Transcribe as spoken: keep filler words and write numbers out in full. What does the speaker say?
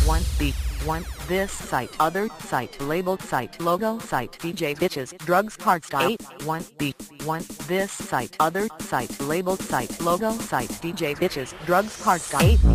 one B, one, this site, other site, labeled site, logo site, D J Bitches, Drugs, Hardstyle, eight, one B, one, this site, other site, labeled site, logo site, D J Bitches, Drugs, Hardstyle, eight.